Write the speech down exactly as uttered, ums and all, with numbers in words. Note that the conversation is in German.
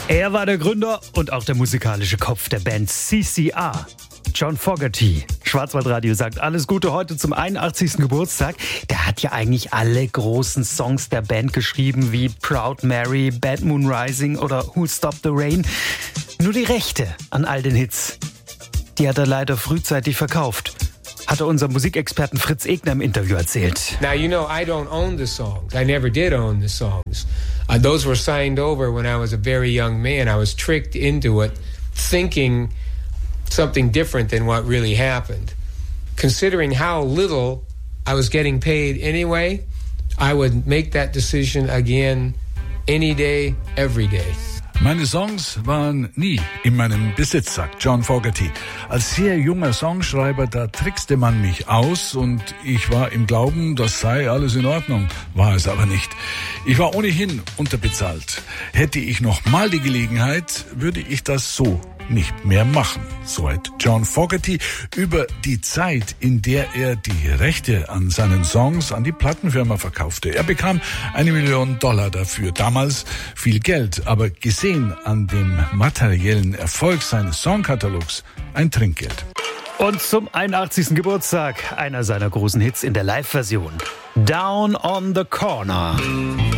Er war der Gründer und auch der musikalische Kopf der Band C C R. John Fogerty. Schwarzwaldradio sagt alles Gute heute zum einundachtzigsten Geburtstag. Der hat ja eigentlich alle großen Songs der Band geschrieben, wie Proud Mary, Bad Moon Rising oder Who'll Stop the Rain. Nur die Rechte an all den Hits, die hat er leider frühzeitig verkauft. Hat er unserem Musikexperten Fritz Egner im Interview erzählt. Now, you know, I don't own the songs. I never did own the songs. Uh, those were signed over when I was a very young man. I was tricked into it, thinking something different than what really happened. Considering how little I was getting paid anyway, I would make that decision again any day, every day. Meine Songs waren nie in meinem Besitz, sagt John Fogerty. Als sehr junger Songschreiber, da trickste man mich aus und ich war im Glauben, das sei alles in Ordnung. War es aber nicht. Ich war ohnehin unterbezahlt. Hätte ich noch mal die Gelegenheit, würde ich das so nicht mehr machen. So hat John Fogerty über die Zeit, in der er die Rechte an seinen Songs an die Plattenfirma verkaufte. Er bekam eine Million Dollar dafür. Damals viel Geld, aber gesehen an dem materiellen Erfolg seines Songkatalogs ein Trinkgeld. Und zum einundachtzigsten Geburtstag einer seiner großen Hits in der Live-Version. Down on the Corner.